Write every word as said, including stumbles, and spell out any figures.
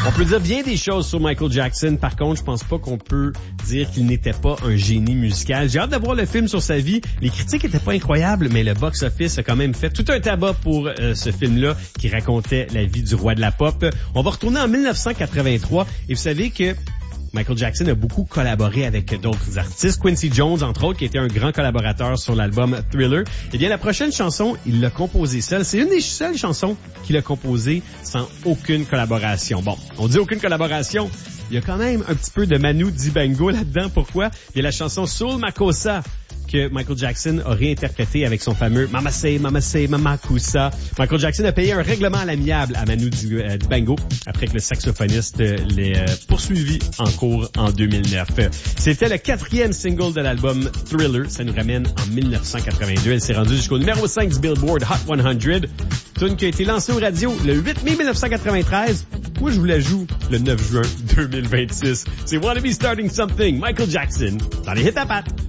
On peut dire bien des choses sur Michael Jackson. Par contre, je pense pas qu'on peut dire qu'il n'était pas un génie musical. J'ai hâte de voir le film sur sa vie. Les critiques étaient pas incroyables, mais le box-office a quand même fait tout un tabac pour euh, ce film-là qui racontait la vie du roi de la pop. On va retourner en dix-neuf cent quatre-vingt-trois et vous savez que Michael Jackson a beaucoup collaboré avec d'autres artistes. Quincy Jones, entre autres, qui était un grand collaborateur sur l'album Thriller. Eh bien, la prochaine chanson, il l'a composée seul. C'est une des seules chansons qu'il a composée sans aucune collaboration. Bon, on dit aucune collaboration. Il y a quand même un petit peu de Manu Dibango là-dedans. Pourquoi? Il y a la chanson Soul Makossa que Michael Jackson a réinterprété avec son fameux Mama Say, Mama Say, Mama Kusa. Michael Jackson a payé un règlement à l'amiable à Manu Dibango après que le saxophoniste l'ait poursuivi en cours en deux mille neuf. C'était le quatrième single de l'album Thriller. Ça nous ramène en dix-neuf cent quatre-vingt-deux. Elle s'est rendue jusqu'au numéro cinq du Billboard Hot cent. Tune qui a été lancée aux radios le huit mai dix-neuf cent quatre-vingt-treize. Moi, je vous la joue le neuf juin deux mille vingt-six. C'est Wanna Be Starting Something, Michael Jackson, dans les hits à pattes.